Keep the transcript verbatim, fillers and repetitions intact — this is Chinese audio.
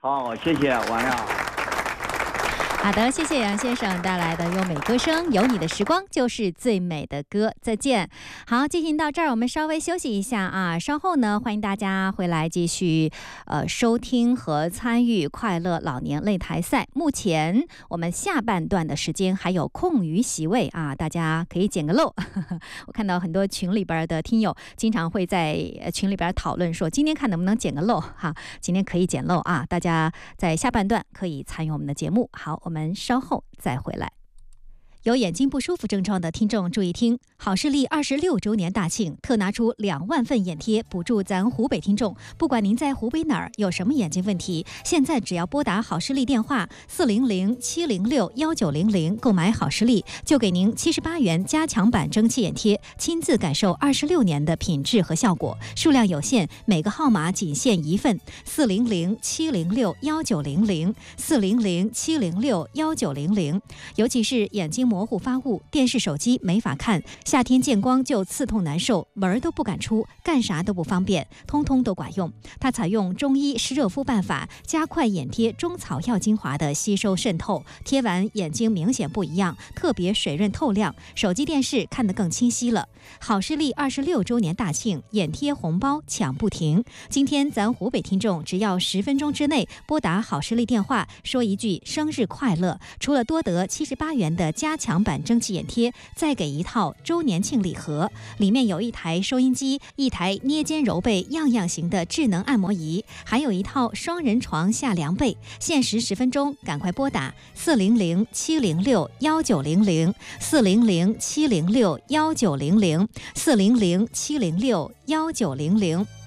好，谢谢，晚上好。 好的，谢谢杨先生带来的优美歌声，有你的时光就是最美的歌。再见。好，进行到这儿，我们稍微休息一下啊，稍后呢，欢迎大家回来继续呃收听和参与快乐老年擂台赛。目前我们下半段的时间还有空余席位啊，大家可以捡个漏。我看到很多群里边的听友经常会在群里边讨论说，今天看能不能捡个漏哈，今天可以捡漏啊，大家在下半段可以参与我们的节目。好，我们我们稍后再回来。有眼睛不舒服症状的听众注意听，好视力二十六周年大庆，特拿出两万份眼贴补助咱湖北听众。不管您在湖北哪儿有什么眼睛问题，现在只要拨打好视力电话四零零七零六幺九零零购买好视力，就给您七十八元加强版蒸汽眼贴，亲自感受二十六年的品质和效果。数量有限，每个号码仅限一份。四零零七零六幺九零零，四零零七零六幺九零零。尤其是眼睛模糊发雾，电视手机没法看，夏天见光就刺痛难受，门都不敢出，干啥都不方便，通通都管用。它采用中医湿热敷办法，加快眼贴中草药精华的吸收渗透，贴完眼睛明显不一样，特别水润透亮，手机电视看得更清晰了。好视力二十六周年大庆，眼贴红包抢不停。今天咱湖北听众只要十分钟之内拨打好视力电话，说一句生日快乐，除了多得七十八元的加强版蒸汽眼贴，再给一套周年庆礼盒，里面有一台收音机，一台捏肩揉背样样行的智能按摩仪，还有一套双人床下凉被。限时十分钟，赶快拨打四零零七零六幺九零零，四零零七零六幺九零零，四零零七零六幺九零零。